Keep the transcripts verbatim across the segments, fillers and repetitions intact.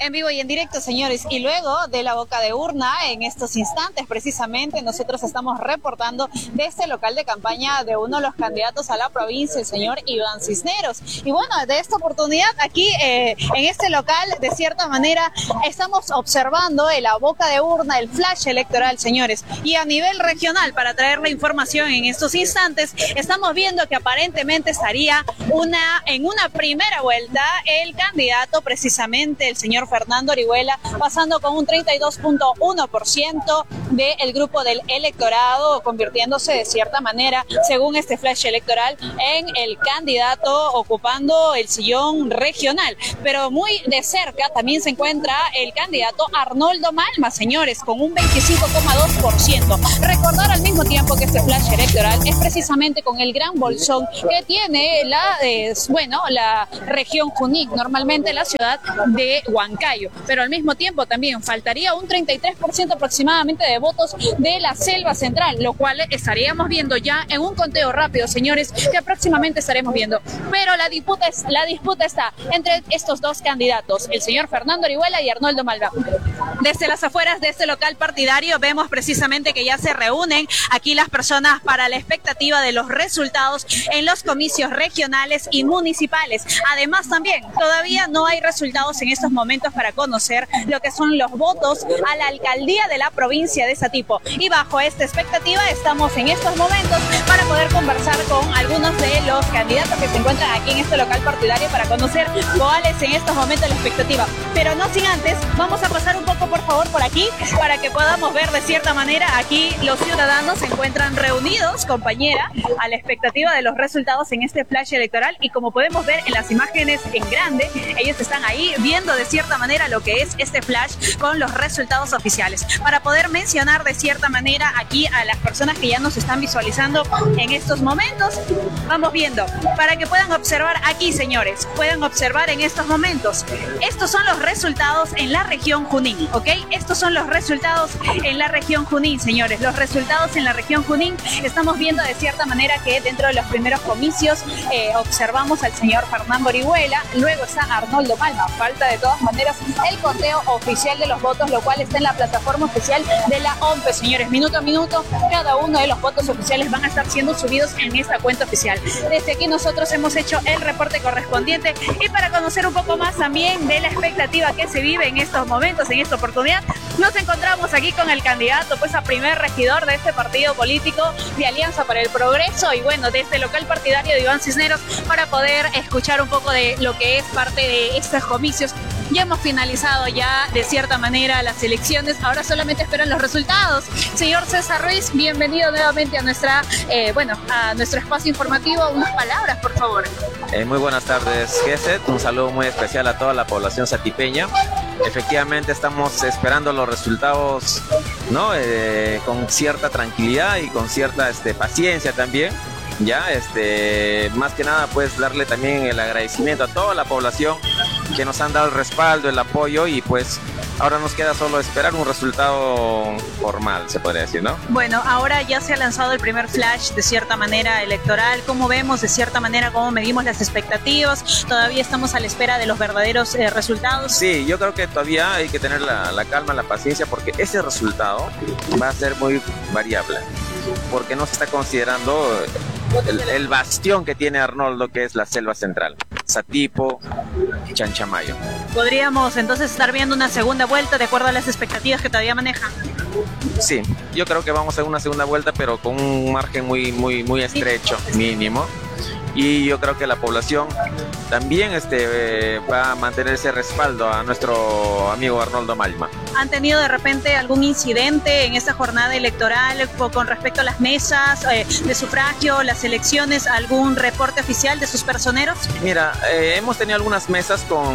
En vivo y en directo, señores, y luego de la boca de urna, en estos instantes precisamente, nosotros estamos reportando de este local de campaña de uno de los candidatos a la provincia, el señor Iván Cisneros. Y bueno, de esta oportunidad aquí eh, en este local, de cierta manera, estamos observando en la boca de urna el flash electoral, señores. Y a nivel regional, para traer la información en estos instantes, estamos viendo que aparentemente estaría una en una primera vuelta el candidato, precisamente el señor Fernando Orihuela, pasando con un treinta y dos punto uno por ciento del grupo del electorado, convirtiéndose de cierta manera, según este flash electoral, en el candidato ocupando el sillón regional. Pero muy de cerca también se encuentra el candidato Arnoldo Malma, señores, con un veinticinco coma dos por ciento. Recordar al mismo tiempo que este flash electoral es precisamente con el gran bolsón que tiene la, eh, bueno, la región Junín, normalmente la ciudad de Huancayo, pero al mismo tiempo también faltaría un treinta y tres por ciento aproximadamente de votos de la selva central, lo cual estaríamos viendo ya en un conteo rápido, señores, que próximamente estaremos viendo. Pero la disputa, es, la disputa está entre estos dos candidatos, el señor Fernando Orihuela y Arnoldo Malma. Desde las afueras de este local partidario vemos precisamente que ya se reúnen aquí las personas para la expectativa de los resultados en los comicios regionales y municipales. Además también todavía no hay resultados en estos momentos para conocer lo que son los votos a la alcaldía de la provincia de Satipo. Y bajo esta expectativa estamos en estos momentos para poder conversar con algunos de los candidatos que se encuentran aquí en este local partidario para conocer cuál es en estos momentos la expectativa. Pero no sin antes, vamos a pasar un poco por favor por aquí para que podamos ver de cierta manera aquí los ciudadanos se encuentran reunidos, compañera, a la expectativa de los resultados en este flash electoral, y como podemos ver en las imágenes en grande, ellos están ahí viendo de cierta manera lo que es este flash con los resultados oficiales. Para poder mencionar de cierta manera aquí a las personas que ya nos están visualizando en estos momentos, vamos viendo, para que puedan observar aquí, señores, puedan observar en estos momentos. Estos son los resultados en la región Junín, ¿ok? Estos son los resultados en la región Junín, señores. Los resultados en la región Junín, estamos viendo de cierta manera que dentro de los primeros comicios eh, observamos al señor Fernando Orihuela, luego está Arnoldo Malma. Falta de todas maneras el conteo oficial de los votos, lo cual está en la plataforma oficial de la O M P E, señores. Minuto a minuto, cada uno de los votos oficiales van a estar siendo subidos en esta cuenta oficial. Desde aquí nosotros hemos hecho el reporte correspondiente, y para conocer un poco más también de la expectativa que se vive en estos momentos, en esta oportunidad, nos encontramos aquí con el candidato pues a primer regidor de este partido político de Alianza para el Progreso, y bueno, de este local partidario de Iván Cisneros, para poder escuchar un poco de lo que es parte de estos comicios. Ya hemos finalizado ya de cierta manera las elecciones, ahora solamente esperan los resultados. Señor César Ruiz, bienvenido nuevamente a nuestra, eh, bueno, a nuestro espacio informativo. Unas palabras, por favor. Eh, muy buenas tardes, Geset. Un saludo muy especial a toda la población satipeña. Efectivamente estamos esperando los resultados, ¿no? Eh, con cierta tranquilidad y con cierta este, paciencia también. Ya, este, más que nada, pues darle también el agradecimiento a toda la población que nos han dado el respaldo, el apoyo, y pues ahora nos queda solo esperar un resultado formal, se podría decir, ¿no? Bueno, ahora ya se ha lanzado el primer flash de cierta manera electoral. ¿Cómo vemos de cierta manera, cómo medimos las expectativas? ¿Todavía estamos a la espera de los verdaderos eh, resultados? Sí, yo creo que todavía hay que tener la, la calma, la paciencia, porque ese resultado va a ser muy variable, porque no se está considerando el, el bastión que tiene Arnoldo, que es la selva central, Satipo, Chanchamayo. ¿Podríamos entonces estar viendo una segunda vuelta de acuerdo a las expectativas que todavía manejan? Sí, yo creo que vamos a una segunda vuelta, pero con un margen muy, muy, muy estrecho, mínimo. Y yo creo que la población también este, eh, va a mantener ese respaldo a nuestro amigo Arnoldo Malma. ¿Han tenido de repente algún incidente en esta jornada electoral con respecto a las mesas eh, de sufragio, las elecciones, algún reporte oficial de sus personeros? Mira, eh, hemos tenido algunas mesas con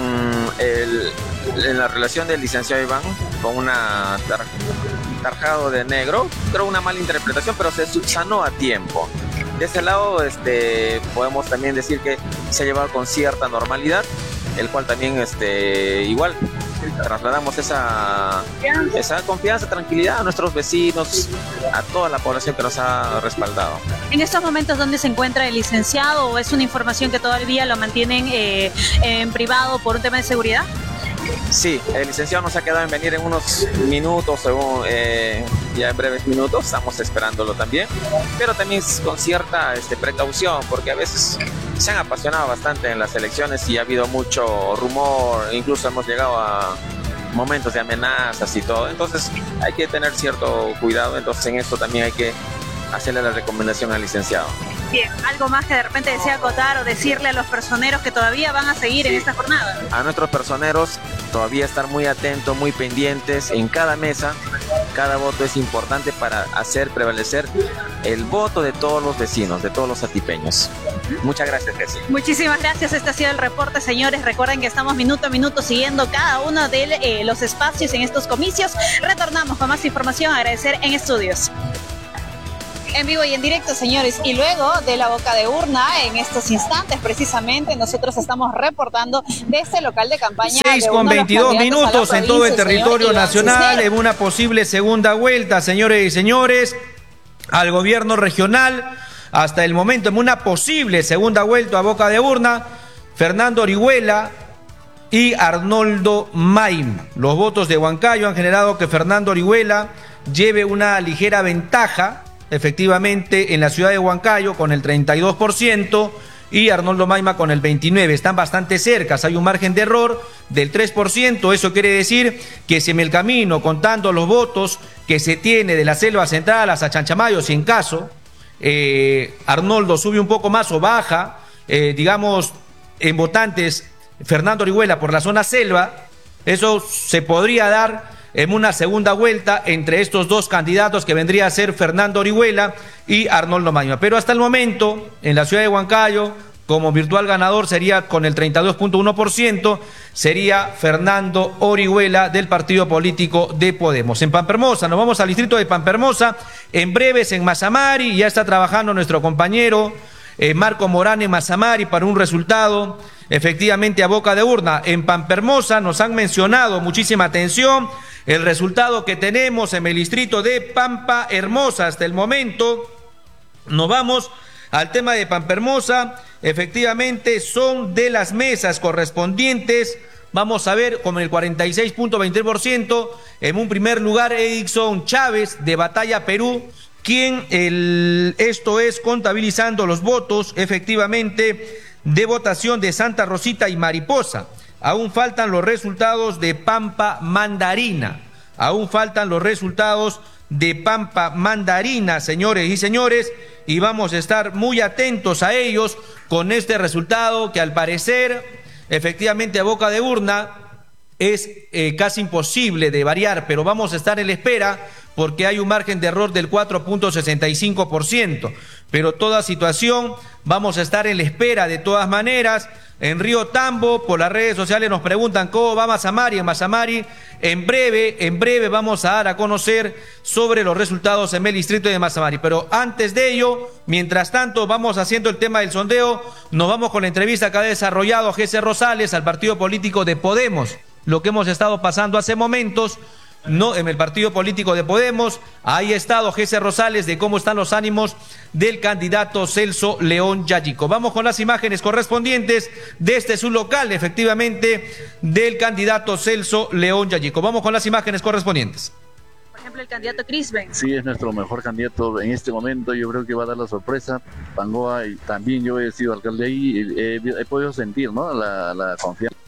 el, en la relación del licenciado Iván, con una tar, tarjado de negro, creo una mala interpretación, pero se subsanó a tiempo. De ese lado este, podemos también decir que se ha llevado con cierta normalidad, el cual también este, igual trasladamos esa, esa confianza, tranquilidad a nuestros vecinos, a toda la población que nos ha respaldado. En estos momentos, ¿dónde se encuentra el licenciado, o es una información que todavía lo mantienen eh, en privado por un tema de seguridad? Sí, el licenciado nos ha quedado en venir en unos minutos, según, eh, ya en breves minutos, estamos esperándolo también, pero también con cierta este, precaución, porque a veces se han apasionado bastante en las elecciones y ha habido mucho rumor, incluso hemos llegado a momentos de amenazas y todo, entonces hay que tener cierto cuidado, entonces en esto también hay que hacerle la recomendación al licenciado. Bien, ¿algo más que de repente desea acotar o decirle a los personeros que todavía van a seguir sí. en esta jornada? A nuestros personeros todavía estar muy atentos, muy pendientes en cada mesa. Cada voto es importante para hacer prevalecer el voto de todos los vecinos, de todos los atipeños. Muchas gracias, Jessie. Muchísimas gracias. Este ha sido el reporte, señores. Recuerden que estamos minuto a minuto siguiendo cada uno de eh, los espacios en estos comicios. Retornamos con más información. Agradecer en estudios. En vivo y en directo, señores, y luego de la boca de urna, en estos instantes precisamente, nosotros estamos reportando de este local de campaña. seis con veintidós minutos en todo el territorio nacional, en una posible segunda vuelta, señores y señores, al gobierno regional, hasta el momento, en una posible segunda vuelta a boca de urna, Fernando Orihuela y Arnoldo Maim. Los votos de Huancayo han generado que Fernando Orihuela lleve una ligera ventaja, efectivamente, en la ciudad de Huancayo con el treinta y dos por ciento y Arnoldo Maima con el veintinueve por ciento. Están bastante cercas, hay un margen de error del tres por ciento. Eso quiere decir que si en el camino, contando los votos que se tiene de la selva central hasta Chanchamayo, si en caso eh, Arnoldo sube un poco más o baja, eh, digamos, en votantes Fernando Orihuela por la zona selva, eso se podría dar en una segunda vuelta entre estos dos candidatos que vendría a ser Fernando Orihuela y Arnoldo Maima. Pero hasta el momento, en la ciudad de Huancayo, como virtual ganador sería con el treinta y dos punto uno por ciento, sería Fernando Orihuela del partido político de Podemos. En Pampermosa, nos vamos al distrito de Pampermosa, en breves en Mazamari, ya está trabajando nuestro compañero eh, Marco Morán en Mazamari para un resultado efectivamente a boca de urna. En Pampermosa nos han mencionado, muchísima atención, el resultado que tenemos en el distrito de Pampa Hermosa hasta el momento. Nos vamos al tema de Pampermosa, efectivamente son de las mesas correspondientes, vamos a ver con el cuarenta y seis punto veinte por ciento, en un primer lugar Edison Chávez de Batalla Perú, quien el, esto es contabilizando los votos efectivamente de votación de Santa Rosita y Mariposa. Aún faltan los resultados de Pampa Mandarina, aún faltan los resultados de Pampa Mandarina, señores y señores, y vamos a estar muy atentos a ellos con este resultado que al parecer, efectivamente a boca de urna, es eh, casi imposible de variar, pero vamos a estar en la espera porque hay un margen de error del cuatro punto sesenta y cinco por ciento, pero toda situación vamos a estar en la espera de todas maneras. En Río Tambo, por las redes sociales nos preguntan cómo va Mazamari. En Mazamari, en breve, en breve vamos a dar a conocer sobre los resultados en el distrito de Mazamari. Pero antes de ello, mientras tanto, vamos haciendo el tema del sondeo. Nos vamos con la entrevista que ha desarrollado Jesse Rosales al partido político de Podemos. Lo que hemos estado pasando hace momentos, no, en el partido político de Podemos, ahí ha estado Jesse Rosales de cómo están los ánimos del candidato Celso León Yayico. Vamos con las imágenes correspondientes de este su local, efectivamente, del candidato Celso León Yayico. Vamos con las imágenes correspondientes. Por ejemplo, el candidato Crisben. Sí, es nuestro mejor candidato en este momento. Yo creo que va a dar la sorpresa. Pangoa, y también yo he sido alcalde ahí, he, he, he podido sentir, ¿no?, la, la confianza.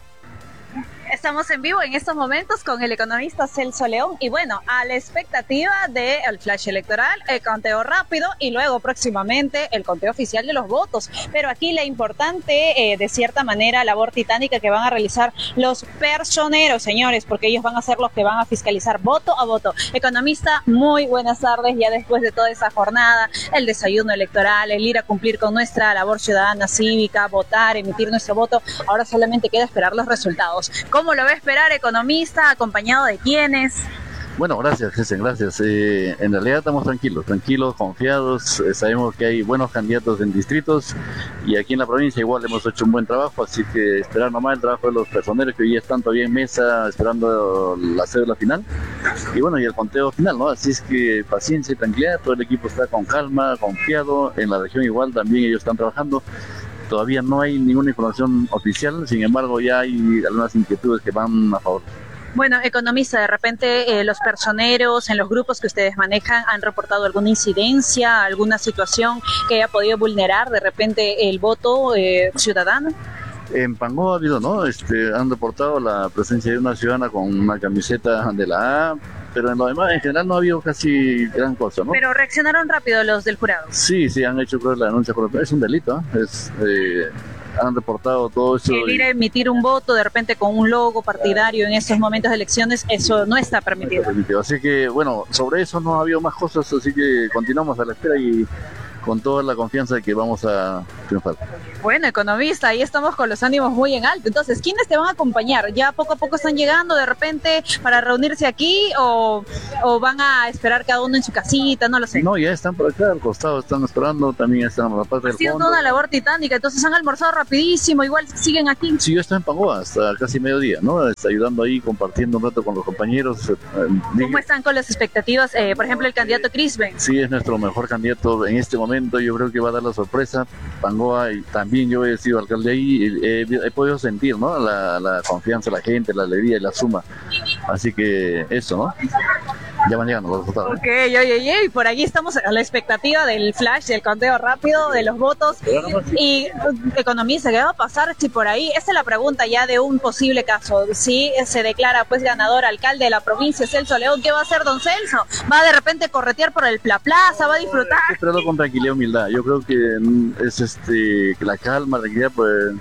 Estamos en vivo en estos momentos con el economista Celso León y bueno, a la expectativa del flash electoral, el conteo rápido y luego próximamente el conteo oficial de los votos. Pero aquí la importante, eh, de cierta manera, labor titánica que van a realizar los personeros, señores, porque ellos van a ser los que van a fiscalizar voto a voto. Economista, muy buenas tardes, ya después de toda esa jornada, el desayuno electoral, el ir a cumplir con nuestra labor ciudadana cívica, votar, emitir nuestro voto, ahora solamente queda esperar los resultados. ¿Cómo lo va a esperar, economista? ¿Acompañado de quiénes? Bueno, gracias, Jessen, gracias. Eh, en realidad estamos tranquilos, tranquilos, confiados. Eh, sabemos que hay buenos candidatos en distritos y aquí en la provincia igual hemos hecho un buen trabajo, así que esperar nomás el trabajo de los personeros que hoy están todavía en mesa esperando la cédula final y bueno, y el conteo final, ¿no? Así es que paciencia y tranquilidad, todo el equipo está con calma, confiado. En la región igual también ellos están trabajando. todavía no hay ninguna información oficial, sin embargo ya hay algunas inquietudes que van a favor. Bueno, economista, de repente eh, los personeros en los grupos que ustedes manejan han reportado alguna incidencia, alguna situación que haya podido vulnerar de repente el voto eh, ciudadano. En Pango ha habido, ¿no? Este, han reportado la presencia de una ciudadana con una camiseta de la A, pero en lo demás, en general, no ha habido casi gran cosa, ¿no? Pero reaccionaron rápido los del jurado. Sí, sí, han hecho, creo, la denuncia. Es un delito, ¿eh? Es, eh, han reportado todo eso. El ir a emitir un voto de repente con un logo partidario en estos momentos de elecciones, eso no está permitido. No está permitido. Así que, bueno, sobre eso no ha habido más cosas, así que continuamos a la espera y con toda la confianza de que vamos a triunfar. Bueno, economista, ahí estamos con los ánimos muy en alto. Entonces, ¿quiénes te van a acompañar? ¿Ya poco a poco están llegando de repente para reunirse aquí o, o van a esperar cada uno en su casita? No lo sé. No, ya están por acá al costado, están esperando, también están a la parte del fondo. Haciendo una labor titánica, entonces han almorzado rapidísimo, igual siguen aquí. Sí, yo estoy en Pangoa hasta casi mediodía, ¿no? Está ayudando ahí, compartiendo un rato con los compañeros. ¿Cómo están con las expectativas? Eh, por ejemplo, el candidato Crisben. Sí, es nuestro mejor candidato en este momento, yo creo que va a dar la sorpresa. Pangoa, y también yo he sido alcalde ahí, he, he podido sentir, ¿no? La, la confianza de la gente, la alegría y la suma. Así que eso, ¿no? Ya van llegando los resultados. Ok, oye, oye, por aquí estamos a la expectativa del flash, del conteo rápido, de los votos. Y, economista, ¿qué va a pasar si por ahí? Esa es la pregunta ya de un posible caso. Si se declara pues ganador alcalde de la provincia, Celso León, ¿qué va a hacer don Celso? ¿Va de repente corretear por el la plaza? ¿Va a disfrutar? Esperarlo con tranquilidad y humildad. Yo creo que es este que la calma, la tranquilidad, pues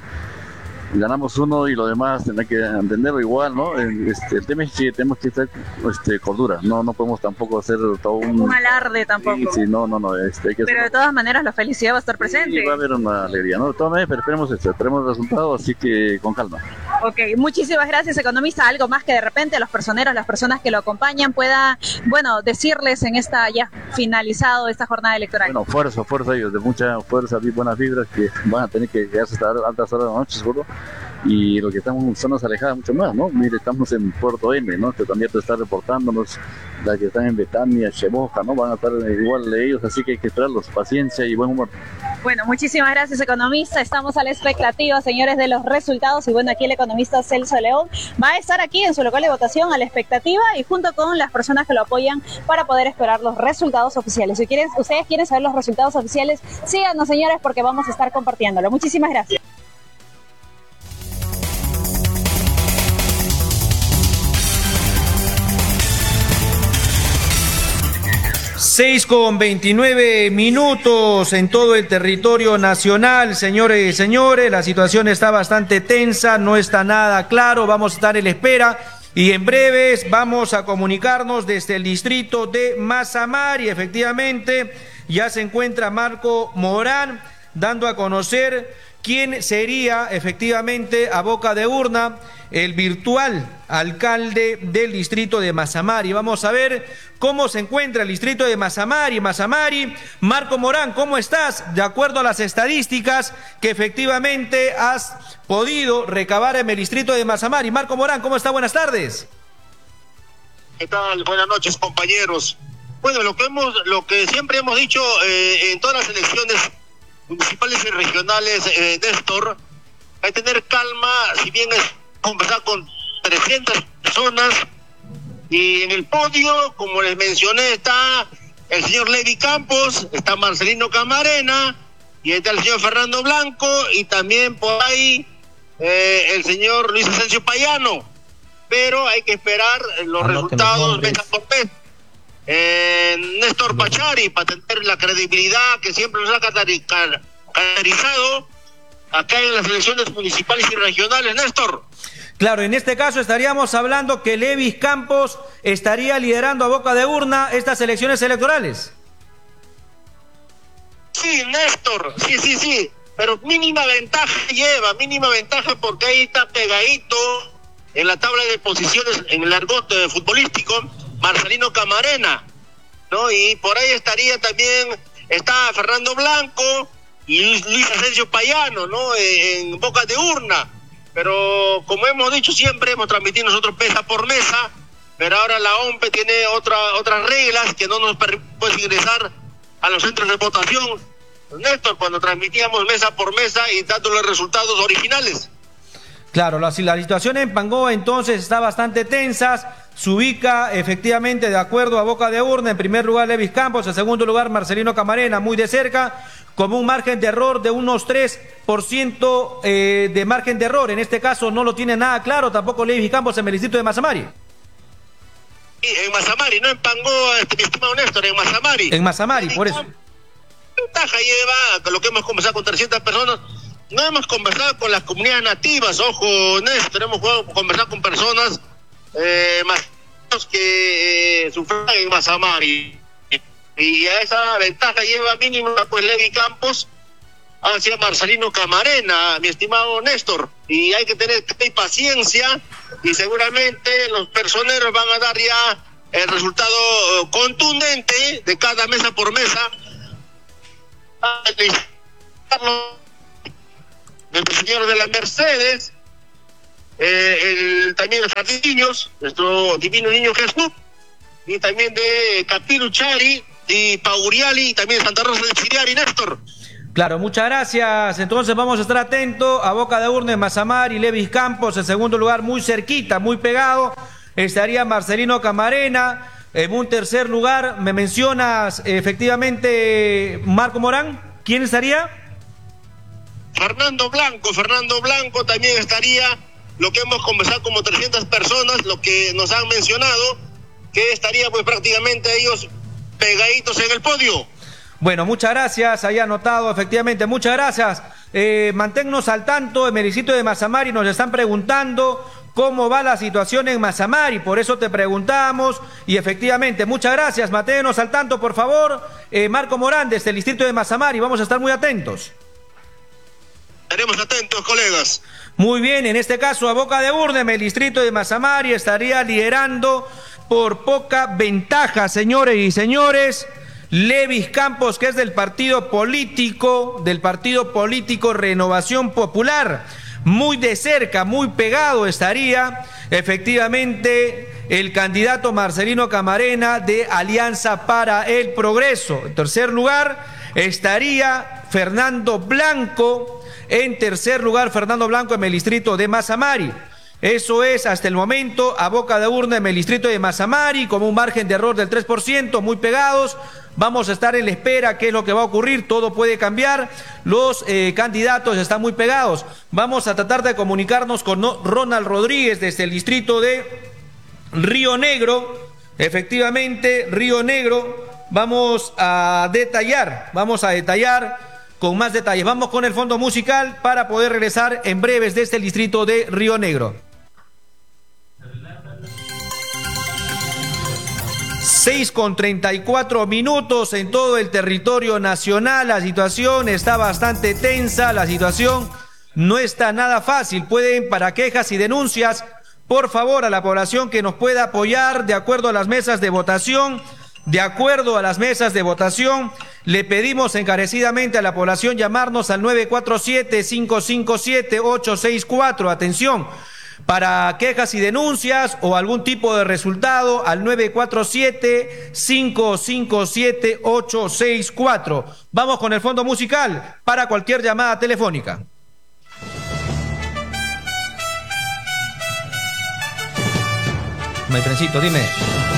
ganamos uno y lo demás tendrá que entenderlo igual, ¿no? Este, el tema es que tenemos que estar este, cordura, no no podemos tampoco hacer todo un, un alarde tampoco. Sí, sí, no, no, no. Este, hay que pero hacer... de todas maneras la felicidad va a estar presente. Sí, va a haber una alegría, ¿no? De todas maneras, pero esperemos esto, esperemos el resultado, así que con calma. Ok, muchísimas gracias, economista. Algo más que de repente los personeros, las personas que lo acompañan pueda, bueno, decirles en esta ya finalizado esta jornada electoral. Bueno, fuerza, fuerza ellos, de mucha fuerza y buenas vibras que van a tener que quedarse hasta altas horas de la noche, seguro. Y lo que estamos en zonas alejadas mucho más, ¿no? Mire, estamos en Puerto M, ¿no? Que también está reportándonos, las que están en Betania, Cheboja, ¿no? Van a estar igual de ellos, así que hay que esperarlos, paciencia y buen humor. Bueno, muchísimas gracias, economista. Estamos a la expectativa, señores, de los resultados. Y bueno, aquí el economista Celso León va a estar aquí en su local de votación a la expectativa y junto con las personas que lo apoyan para poder esperar los resultados oficiales. Si quieren, ustedes quieren saber los resultados oficiales, síganos, señores, porque vamos a estar compartiéndolo. Muchísimas gracias. seis con veintinueve minutos en todo el territorio nacional, señores y señores, la situación está bastante tensa, no está nada claro, vamos a estar en la espera y en breves vamos a comunicarnos desde el distrito de Mazamari. Efectivamente, ya se encuentra Marco Morán dando a conocer quién sería efectivamente a boca de urna el virtual alcalde del distrito de Mazamari. Vamos a ver cómo se encuentra el distrito de Mazamari. Mazamari, Marco Morán, ¿cómo estás? De acuerdo a las estadísticas que efectivamente has podido recabar en el distrito de Mazamari. Marco Morán, ¿cómo está? Buenas tardes. ¿Qué tal? Buenas noches, compañeros. Bueno, lo que hemos, lo que siempre hemos dicho eh, en todas las elecciones municipales y regionales, eh, Néstor, hay que tener calma, si bien es conversar con trescientas personas, y en el podio, como les mencioné, está el señor Levi Campos, está Marcelino Camarena, y está el señor Fernando Blanco, y también por ahí eh, el señor Luis Asensio Payano, pero hay que esperar los Anoten resultados mes por mes. Eh, Néstor Pachari, para tener la credibilidad que siempre nos ha caracterizado acá en las elecciones municipales y regionales, Néstor. Claro, en este caso estaríamos hablando que Levis Campos estaría liderando a boca de urna estas elecciones electorales. Sí, Néstor, sí, sí, sí, pero mínima ventaja lleva, mínima ventaja porque ahí está pegadito en la tabla de posiciones en el argot eh, futbolístico Marcelino Camarena, ¿no? Y por ahí estaría también, está Fernando Blanco y Luis, Luis Asensio Payano, ¿no? Eh, en boca de urna. Pero como hemos dicho siempre, hemos transmitido nosotros mesa por mesa, pero ahora la O M P E tiene otra, otras reglas que no nos permiten ingresar a los centros de votación Néstor, cuando transmitíamos mesa por mesa y dando los resultados originales. Claro, la, la situación en Pangoa entonces está bastante tensa. Se ubica efectivamente de acuerdo a boca de urna, en primer lugar Levis Campos, en segundo lugar Marcelino Camarena, muy de cerca, con un margen de error de unos tres por ciento eh, de margen de error. En este caso no lo tiene nada claro tampoco Levis Campos en el distrito de Mazamari. Sí, en Mazamari, no en Pangoa, este, mi estimado Néstor, en Mazamari. En Mazamari, por eso. Ventaja lleva, con lo que hemos conversado con trescientas personas, no hemos conversado con las comunidades nativas, ojo Néstor, hemos conversado con personas eh, más que eh, sufren en Mazamari, y a esa ventaja lleva mínimo pues Levi Campos hacia Marcelino Camarena, mi estimado Néstor, y hay que tener paciencia y seguramente los personeros van a dar ya el resultado contundente de cada mesa por mesa. El señor de la Mercedes, eh, el, también de Fardillos, nuestro divino niño Jesús, y también de Capiruchari y Pauriali, y también de Santa Rosa de Chiriari, Néstor. Claro, muchas gracias. Entonces vamos a estar atentos a boca de urna en Mazamari, Levis Campos, en segundo lugar, muy cerquita, muy pegado, estaría Marcelino Camarena. En un tercer lugar, me mencionas efectivamente Marco Morán. ¿Quién estaría? Fernando Blanco, Fernando Blanco también estaría, lo que hemos conversado como trescientas personas, lo que nos han mencionado, que estaría pues prácticamente ellos pegaditos en el podio. Bueno, muchas gracias, ahí anotado efectivamente, muchas gracias. Eh, manténnos al tanto, en el distrito de Mazamari nos están preguntando cómo va la situación en Mazamari, por eso te preguntamos, y efectivamente, muchas gracias, manténnos al tanto, por favor. Eh, Marco Morán, desde el distrito de Mazamari, vamos a estar muy atentos. Estaremos atentos, colegas. Muy bien, en este caso a boca de urna, el distrito de Mazamari estaría liderando por poca ventaja, señores y señores, Levis Campos, que es del partido político, del partido político Renovación Popular. Muy de cerca, muy pegado estaría efectivamente el candidato Marcelino Camarena de Alianza para el Progreso. En tercer lugar estaría Fernando Blanco. En tercer lugar, Fernando Blanco en el distrito de Mazamari. Eso es hasta el momento a boca de urna en el distrito de Mazamari, con un margen de error del tres por ciento, muy pegados. Vamos a estar en la espera, qué es lo que va a ocurrir, todo puede cambiar. Los eh, candidatos están muy pegados. Vamos a tratar de comunicarnos con Ronald Rodríguez desde el distrito de Río Negro. Efectivamente, Río Negro, vamos a detallar, vamos a detallar con más detalles. Vamos con el fondo musical para poder regresar en breves desde el distrito de Río Negro. seis con treinta y cuatro minutos en todo el territorio nacional. La situación está bastante tensa, la situación no está nada fácil. Pueden, para quejas y denuncias, por favor, a la población que nos pueda apoyar de acuerdo a las mesas de votación, de acuerdo a las mesas de votación, le pedimos encarecidamente a la población llamarnos al nueve cuatro siete, cinco cinco siete, ocho seis cuatro. Atención, para quejas y denuncias o algún tipo de resultado al nueve cuatro siete, cinco cinco siete, ocho seis cuatro. Vamos con el fondo musical para cualquier llamada telefónica. Maestrecito, dime.